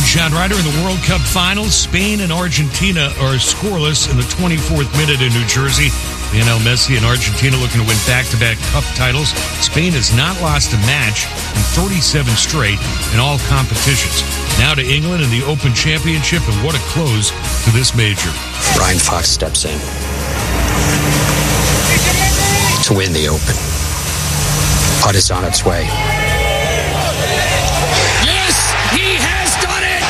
John Ryder in the World Cup Finals. Spain and Argentina are scoreless in the 24th minute in New Jersey. Lionel Messi and Argentina looking to win back-to-back cup titles. Spain has not lost a match in 37 straight in all competitions. Now to England in the Open Championship, and what a close to this major. Ryan Fox steps in to win the Open. Putt is on its way. Yes, he has done it!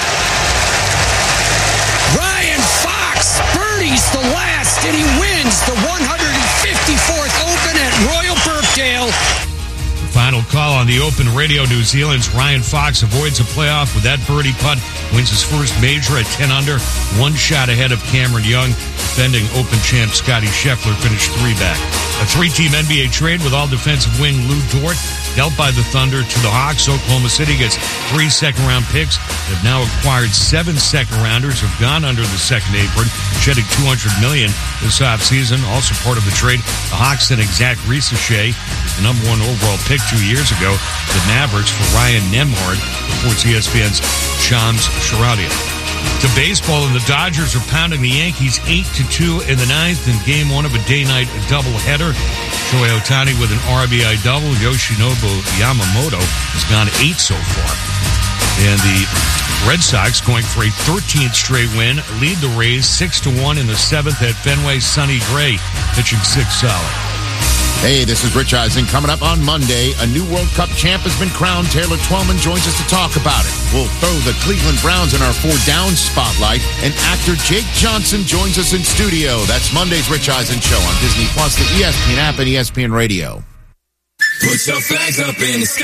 Ryan Fox birdies the last, and he wins the 154th Open at Royal Birkdale. Final call on the Open Radio. New Zealand's Ryan Fox avoids a playoff with that birdie putt, wins his first major at 10 under, one shot ahead of Cameron Young. Defending Open champ Scotty Scheffler finished 3 back. A 3-team NBA trade with all defensive wing Lou Dort dealt by the Thunder to the Hawks. Oklahoma City gets 3 second-round picks. They've now acquired 7 second-rounders, have gone under the second apron, shedding $200 million this offseason. Also part of the trade, the Hawks sent Zach Risache, the number 1 overall pick 2 years ago, the Mavericks for Ryan Nembhard, reports ESPN's Shams Charania. To baseball, and the Dodgers are pounding the Yankees 8-2 in the 9th in Game 1 of a day-night doubleheader. Shohei Ohtani with an RBI double. Yoshinobu Yamamoto has gone 8 so far. And the Red Sox going for a 13th straight win, lead the Rays 6-1 in the 7th at Fenway. Sonny Gray pitching 6 solid. Hey, this is Rich Eisen. Coming up on Monday, a new World Cup champ has been crowned. Taylor Twellman joins us to talk about it. We'll throw the Cleveland Browns in our 4 down spotlight, and actor Jake Johnson joins us in studio. That's Monday's Rich Eisen Show on Disney+, the ESPN app, and ESPN Radio. Put your flags up in the sky.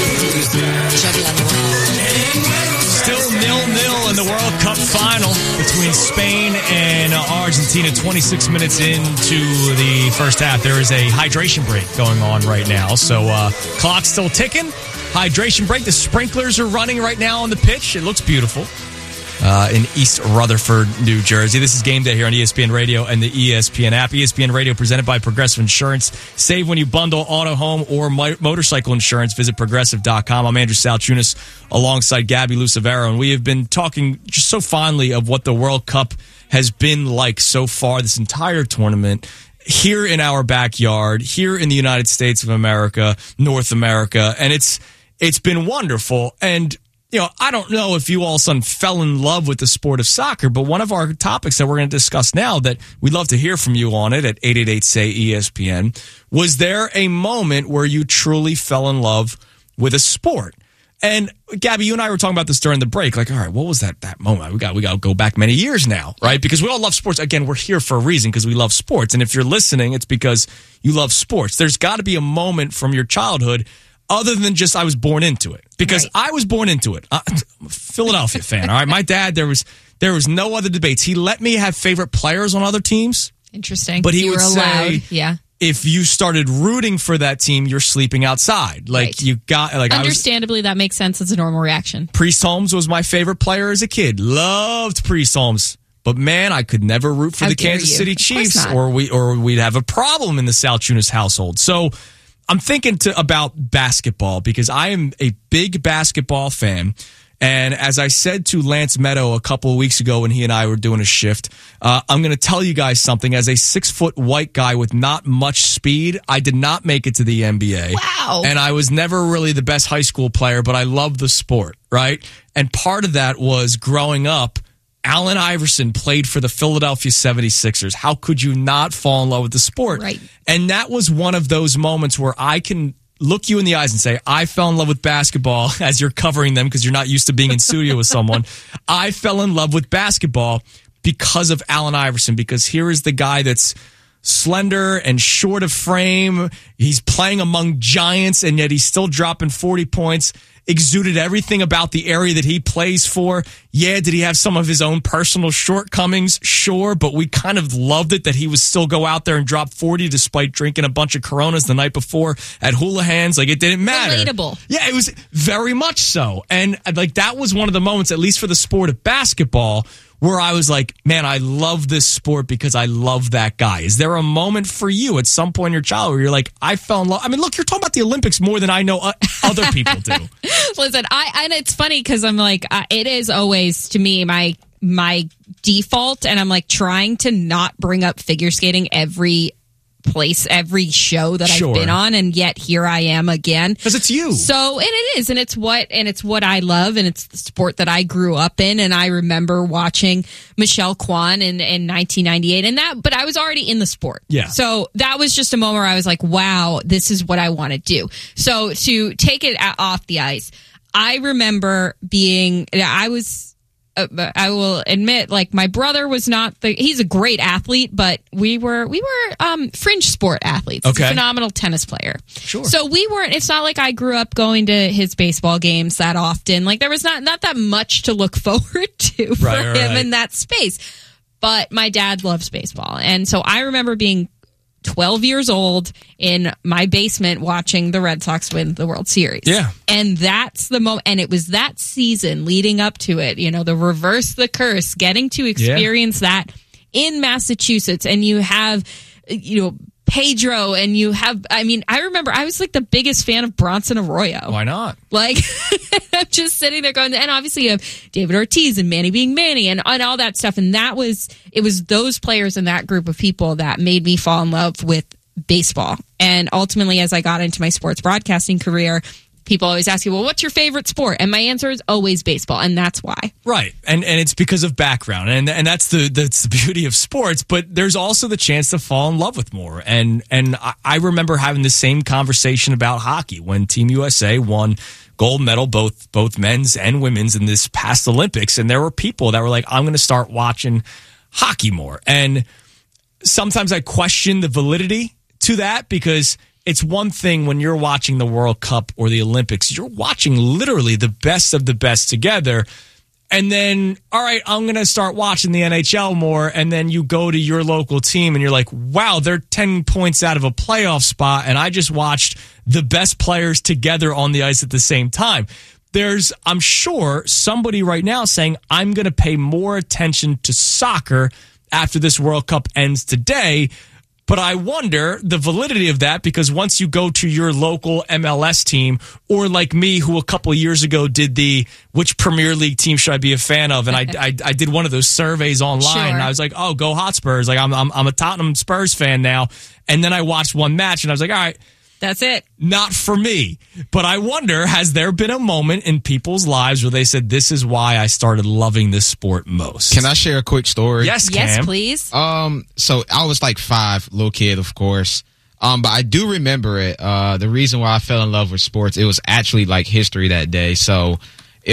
Still 0-0 in the World Cup final between Spain and Argentina. 26 minutes into the first half. There is a hydration break going on right now. So clock's still ticking. Hydration break. The sprinklers are running right now on the pitch. It looks beautiful. In East Rutherford, New Jersey. This is Game Day here on ESPN Radio and the ESPN app. ESPN Radio presented by Progressive Insurance. Save when you bundle auto, home, or motorcycle insurance. Visit Progressive.com. I'm Andrew Salchunas alongside Gabby Lucevero, and we have been talking just so fondly of what the World Cup has been like so far, this entire tournament, here in our backyard, here in the United States of America, North America, and it's been wonderful. And you know, I don't know if you all of a sudden fell in love with the sport of soccer, but one of our topics that we're going to discuss now that we'd love to hear from you on it at 888-SAY-ESPN, was there a moment where you truly fell in love with a sport? And Gabby, you and I were talking about this during the break. Like, all right, what was that moment? We got to go back many years now, right? Because we all love sports. Again, we're here for a reason because we love sports. And if you're listening, it's because you love sports. There's got to be a moment from your childhood other than just I was born into it. Because I was born into it. I'm a Philadelphia fan, all right? My dad, there was no other debates. He let me have favorite players on other teams. Interesting. But he would say, yeah, if you started rooting for that team, you're sleeping outside. Like, you got... like, understandably, that makes sense as a normal reaction. Priest Holmes was my favorite player as a kid. Loved Priest Holmes. But man, I could never root for the Kansas City Chiefs, or we'd have a problem in the Salchunas household. So I'm thinking about basketball because I am a big basketball fan. And as I said to Lance Meadow a couple of weeks ago when he and I were doing a shift, I'm going to tell you guys something. As a 6-foot white guy with not much speed, I did not make it to the NBA. Wow. And I was never really the best high school player, but I loved the sport, right? And part of that was growing up, Allen Iverson played for the Philadelphia 76ers. How could you not fall in love with the sport? Right. And that was one of those moments where I can look you in the eyes and say, I fell in love with basketball as you're covering them because you're not used to being in studio with someone. I fell in love with basketball because of Allen Iverson, because here is the guy that's slender and short of frame. He's playing among giants, and yet he's still dropping 40 points. Exuded everything about the area that he plays for. Yeah, did he have some of his own personal shortcomings? Sure, but we kind of loved it that he would still go out there and drop 40 despite drinking a bunch of Coronas the night before at Houlihan's. Like, it didn't matter. Relatable. Yeah, it was very much so. And like that was one of the moments, at least for the sport of basketball, where I was like, man, I love this sport because I love that guy. Is there a moment for you at some point in your childhood where you're like, I fell in love? I mean, look, you're talking about the Olympics more than I know other people do. Listen, and it's funny because I'm like, it is always to me my default, and I'm like trying to not bring up figure skating every show that I've been on, and yet here I am again because it's you. So, and it is, and it's what I love, and it's the sport that I grew up in. And I remember watching Michelle Kwan in 1998, and but I was already in the sport. Yeah. So that was just a moment where I was like, wow, this is what I want to do. So to take it off the ice, I remember I will admit, like, my brother was he's a great athlete, but we were fringe sport athletes. Okay. He's a phenomenal tennis player. Sure. So it's not like I grew up going to his baseball games that often. Like, there was not that much to look forward to for him in that space. But my dad loves baseball. And so I remember being 12 years old in my basement watching the Red Sox win the World Series. Yeah. And that's the moment. And it was that season leading up to it, the reverse the curse, getting to experience that in Massachusetts. And you have, Pedro, and I remember I was like the biggest fan of Bronson Arroyo. Why not? Like, I'm just sitting there going, and obviously you have David Ortiz and Manny being Manny and all that stuff. And it was those players in that group of people that made me fall in love with baseball. And ultimately, as I got into my sports broadcasting career, people always ask you, well, what's your favorite sport? And my answer is always baseball, and that's why. Right, and it's because of background, and that's the beauty of sports. But there's also the chance to fall in love with more. And I remember having the same conversation about hockey when Team USA won gold medal, both men's and women's, in this past Olympics, and there were people that were like, I'm going to start watching hockey more. And sometimes I question the validity to that, because it's one thing when you're watching the World Cup or the Olympics, you're watching literally the best of the best together. And then, all right, I'm going to start watching the NHL more. And then you go to your local team and you're like, wow, they're 10 points out of a playoff spot. And I just watched the best players together on the ice at the same time. There's, I'm sure, somebody right now saying, I'm going to pay more attention to soccer after this World Cup ends today. But I wonder the validity of that, because once you go to your local MLS team, or like me, who a couple of years ago did which Premier League team should I be a fan of? And I did one of those surveys online. Sure. And I was like, oh, go Hotspurs. Like, I'm a Tottenham Spurs fan now. And then I watched one match and I was like, all right, that's it. Not for me. But I wonder, has there been a moment in people's lives where they said, this is why I started loving this sport most? Can I share a quick story? Yes, Cam. Yes, please. So I was like 5, little kid, of course. But I do remember it. The reason why I fell in love with sports, it was actually like history that day. So it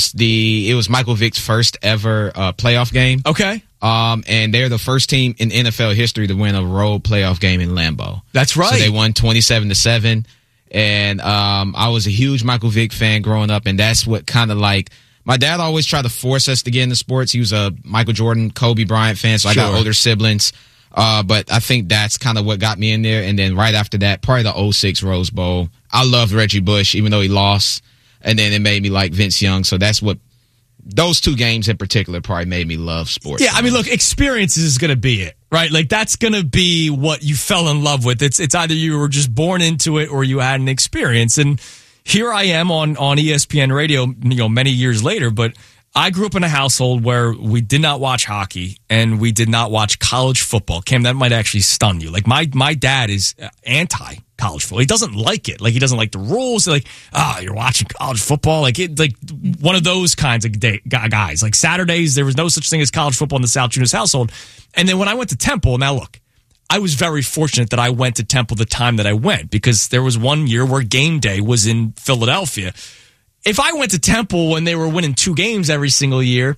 was Michael Vick's first ever playoff game. Okay. And they're the first team in NFL history to win a road playoff game in Lambeau. That's right. So they won 27-7. And I was a huge Michael Vick fan growing up, and that's what kind of like my dad always tried to force us to get into sports. He was a Michael Jordan, Kobe Bryant fan, so I got older siblings. But I think that's kind of what got me in there. And then right after that, probably the 06 Rose Bowl. I loved Reggie Bush, even though he lost. And then it made me like Vince Young. So that's what those two games in particular probably made me love sports. Yeah, I mean, look, experiences is going to be it, right? Like, that's going to be what you fell in love with. It's either you were just born into it or you had an experience. And here I am on ESPN radio, many years later, but I grew up in a household where we did not watch hockey and we did not watch college football. Cam, that might actually stun you. Like, my dad is anti-college football. He doesn't like it. Like, he doesn't like the rules. Like, you're watching college football. Like one of those kinds of guys. Like, Saturdays, there was no such thing as college football in the South Juniors household. And then when I went to Temple, now look, I was very fortunate that I went to Temple the time that I went, because there was one year where game day was in Philadelphia. If I went to Temple when they were winning 2 games every single year,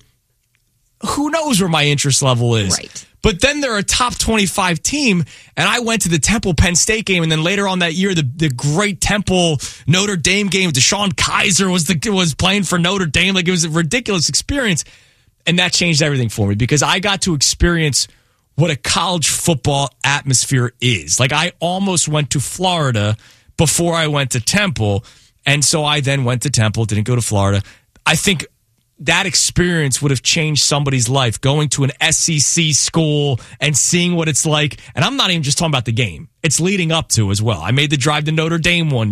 who knows where my interest level is. Right. But then they're a top 25 team, and I went to the Temple Penn State game, and then later on that year, the great Temple Notre Dame game, DeShone Kizer was playing for Notre Dame. Like, it was a ridiculous experience, and that changed everything for me, because I got to experience what a college football atmosphere is. Like, I almost went to Florida before I went to Temple. And so I then went to Temple, didn't go to Florida. I think that experience would have changed somebody's life, going to an SEC school and seeing what it's like. And I'm not even just talking about the game. It's leading up to as well. I made the drive to Notre Dame one